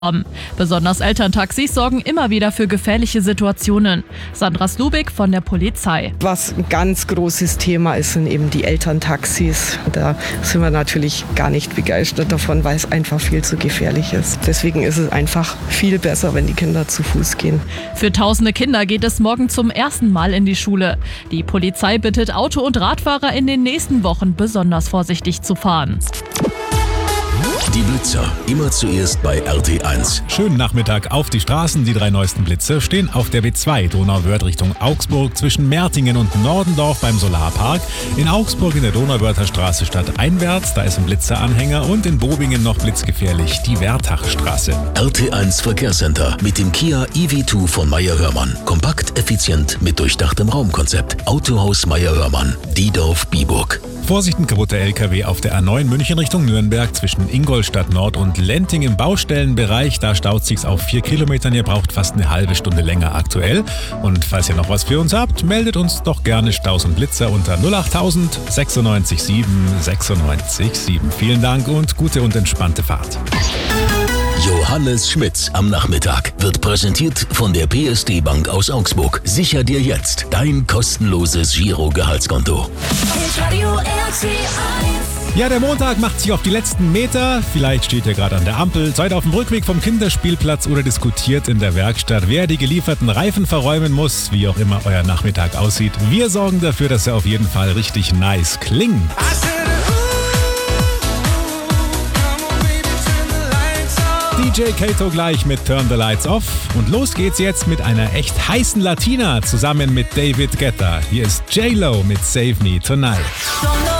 Besonders Elterntaxis sorgen immer wieder für gefährliche Situationen. Sandra Slubik von der Polizei. Was ein ganz großes Thema ist, sind eben die Elterntaxis. Da sind wir natürlich gar nicht begeistert davon, weil es einfach viel zu gefährlich ist. Deswegen ist es einfach viel besser, wenn die Kinder zu Fuß gehen. Für tausende Kinder geht es morgen zum ersten Mal in die Schule. Die Polizei bittet Auto- und Radfahrer in den nächsten Wochen besonders vorsichtig zu fahren. Die Blitzer, immer zuerst bei RT1. Schönen Nachmittag auf die Straßen. Die 3 neuesten Blitze stehen auf der B2 Donauwörth Richtung Augsburg zwischen Mertingen und Nordendorf beim Solarpark. In Augsburg in der Donauwörther Straße stadteinwärts, da ist ein Blitzeranhänger, und in Bobingen noch blitzgefährlich die Wertachstraße. RT1 Verkehrscenter mit dem Kia EV2 von Meyer-Hörmann. Kompakt, effizient mit durchdachtem Raumkonzept. Autohaus Meyer-Hörmann, Diedorf-Biburg. Vorsicht, ein kaputter LKW auf der A9 München Richtung Nürnberg zwischen Ingolstadt Nord und Lenting im Baustellenbereich. Da staut sich's auf 4 Kilometern. Ihr braucht fast eine halbe Stunde länger aktuell. Und falls ihr noch was für uns habt, meldet uns doch gerne Staus und Blitzer unter 08000 96 7 96 7. Vielen Dank und gute und entspannte Fahrt. Johannes Schmitz am Nachmittag wird präsentiert von der PSD Bank aus Augsburg. Sicher dir jetzt dein kostenloses Giro-Gehaltskonto. Ja, der Montag macht sich auf die letzten Meter. Vielleicht steht ihr gerade an der Ampel, seid auf dem Rückweg vom Kinderspielplatz oder diskutiert in der Werkstatt, wer die gelieferten Reifen verräumen muss, wie auch immer euer Nachmittag aussieht. Wir sorgen dafür, dass er auf jeden Fall richtig nice klingt. DJ Kato gleich mit Turn the Lights Off. Und los geht's jetzt mit einer echt heißen Latina zusammen mit David Guetta. Hier ist J-Lo mit Save Me Tonight.